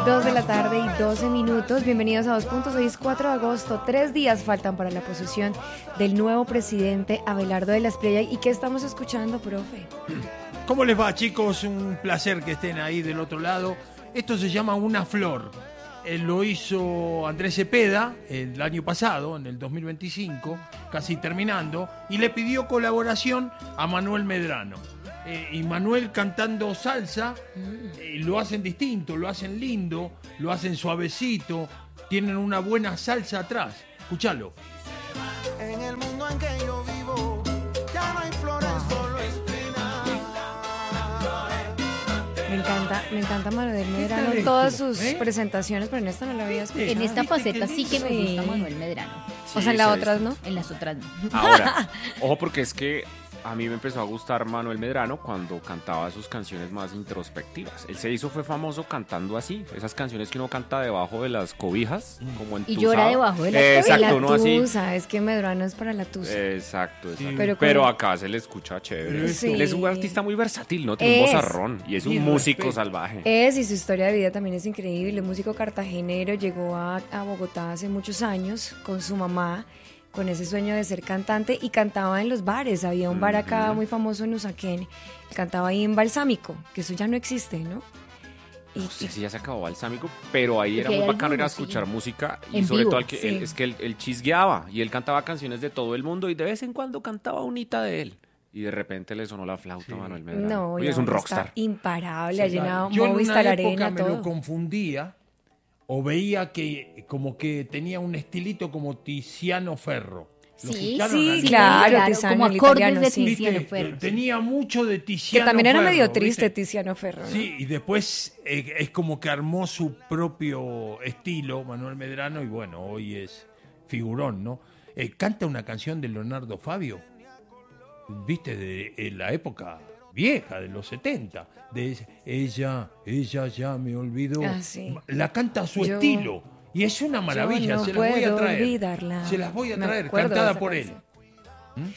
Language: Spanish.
2 de la tarde y 12 minutos. Bienvenidos a 2 Puntos. Hoy es 4 de agosto. 3 días faltan para la posesión del nuevo presidente Abelardo de la Espriella. ¿Y qué estamos escuchando, profe? ¿Cómo les va, chicos? Un placer que estén ahí del otro lado. Esto se llama Una Flor. Lo hizo Andrés Cepeda el año pasado, en el 2025, casi terminando, y le pidió colaboración a Manuel Medrano. Y Manuel cantando salsa, lo hacen distinto, lo hacen lindo, lo hacen suavecito, tienen una buena salsa atrás. Escuchalo. En el mundo en que yo vivo, ya no hay flores, solo espinas. Me encanta Manuel Medrano, todas sus presentaciones, pero en esta no la había escuchado. En esta faceta sí que me Sí. gusta Manuel Medrano. O sea, en las otras, ¿no? En las otras no. Ahora, ojo, porque es que a mí me empezó a gustar Manuel Medrano cuando cantaba sus canciones más introspectivas. Él fue famoso cantando así, esas canciones que uno canta debajo de las cobijas, como Y entusado. llora debajo de las cobijas. Exacto, La uno así. tusa, es que Medrano es para la tusa. Exacto. Pero Pero con- acá se le escucha chévere. Sí. Él es un artista muy versátil, ¿no? Tiene un Es. vozarrón y es un Y músico respeto. salvaje. Y su historia de vida también es increíble. Músico cartagenero, llegó a Bogotá hace muchos años con su mamá, con ese sueño de ser cantante, y cantaba en los bares. Había un bar acá muy famoso en Usaquén. Él cantaba ahí en Balsámico, que eso ya no existe, ¿no? No sé si ya se acabó Balsámico, pero ahí era Porque muy hay bacano ir a algunos, sí. escuchar música y En sobre vivo, todo al que, sí. es que él chisgueaba y él cantaba canciones de todo el mundo y de vez en cuando cantaba unita de él. Y de repente le sonó la flauta a Manuel Medrano. No, Oye, y es un ahora rockstar. está imparable, ha llenado Yo en Movistar una época Arena, me lo todo. confundía o veía que como que tenía un estilito como Tiziano Ferro. ¿Lo Sí, escucharon sí, alguna claro, vez? Tiziano, como el acordes italiano, de sí. Tiziano ¿Viste? Ferro. Tenía mucho de Que Tiziano también era Ferro, medio triste ¿viste? Tiziano Ferro, ¿no? Sí, y después es como que armó su propio estilo, Manuel Medrano, y bueno, hoy es figurón, ¿no? Canta una canción de Leonardo Fabio, viste, de la época vieja, de los 70, de ella ya me olvidó. Ah, sí. La canta a su Yo- estilo, y es una maravilla, no se las voy a puedo traer. olvidarla. Se las voy a Me traer, acuerdo de cantada esa por canción. él.